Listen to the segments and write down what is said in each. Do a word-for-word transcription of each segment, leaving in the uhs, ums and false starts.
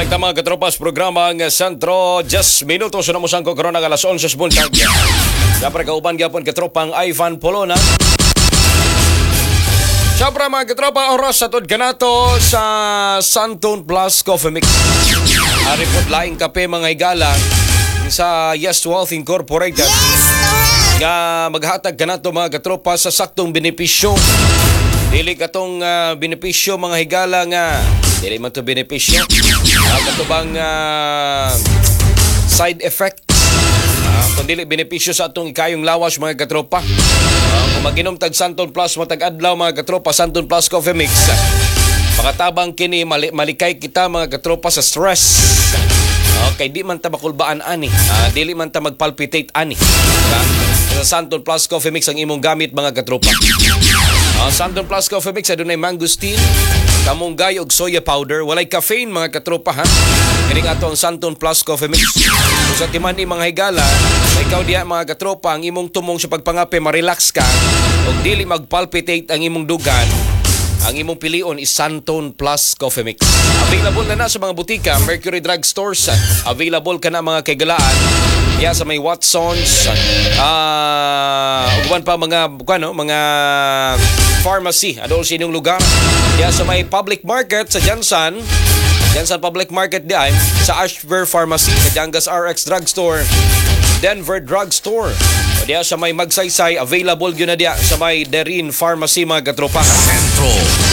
Kita mga katropas, programa ang Sentro Just Minutos na mo sangko karon ang alas onse buntag. Siyempre kauban gyapon katropang Ivan Polona. Siyempre mga katropa, oras sa tod kanato sa Santon Plus Coffee Mix. Ari po laing kape mga higala sa Yes Wealth Incorporated. Nga maghatag kanato mga katropa sa saktong benepisyo. Dili katong uh, benepisyo mga higala nga dili man to benepisyo. Uh, katubang uh, side effect. Uh, kung dili benepisyo sa atong ikayong lawas mga katropa. Uh, kung maginom tag Santon Plus matag adlaw mga katropa, Santon Plus Coffee Mix. Pakatabang kini mali- malikay kita mga katropa sa stress. Okay, di man ta makulbaan ani. Uh, dili man ta magpalpitate ani. Uh, sa Santon Plus Coffee Mix ang imong gamit mga katropa. Ang uh, Santon Plus Coffee Mix adunay mangosteen, kamunggay ug soya powder, walay caffeine mga katropa ha. Kini nga ato ang Santon Plus Coffee Mix. Kung sa timan ni mga higala, ikaw diha mga katropa ang imong tumong sa pagpangape, ma-relax ka ug dili magpalpitate ang imong dugan. Ang imong pilion is Santon Plus Coffee Mix. Available na na sa mga butika, Mercury Drug Stores. Available ka na mga kagalaan. Yeah, sa may Watsons. Ah, uh, uban pa mga ano, mga pharmacy. Adol sa inyong lugar. Yeah, sa may public market sa Jansan. Jansan Public Market di ay sa Ashburn Pharmacy, Kajangas R X Drugstore, Denver Drugstore. O diya sa may Magsaysay, available yun na diya sa may Derin Pharmacy mga katropa. Sentro.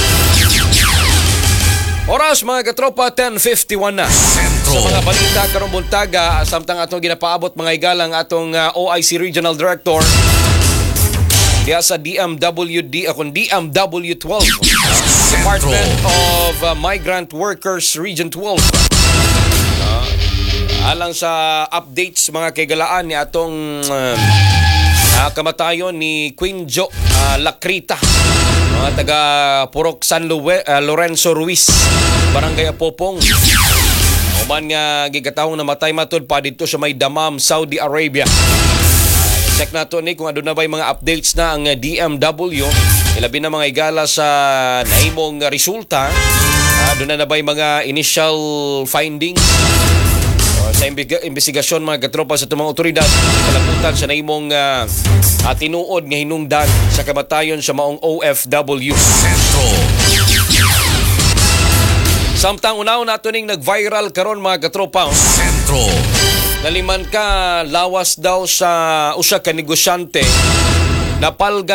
Oras mga katropa, ten fifty-one na. Sentro. Sa mga balita karong buntaga, samtang atong ginapaabot mga igalang atong uh, O I C Regional Director diya sa D M W D, akong D M W twelve, Department of uh, Migrant Workers Region twelve. Uh, alang sa updates mga kagalaan ni atong uh, uh, kamatayon ni Queen Jo uh, Lacrita, mga taga Purok San Lue, uh, Lorenzo Ruiz, Barangay Apopong. Uman nga gigatahong namatay matud pa dito sa may Dammam, Saudi Arabia. Check nato ni kung ano na ba yung mga updates na ang D M W. Ilabi na mga igala sa naimong resulta. Uh, doon na na ba yung mga initial findings uh, sa imbig- investigasyon mga katropa sa tumang otoridad. Kalabutan sa naimong uh, uh, tinuod nga hinungdan sa kamatayon sa maong O F W. Sentro. Samtang unaw nato ning nag-viral karon mga katropa. Sentro. Naliman ka lawas daw sa usa ka negosyante napalga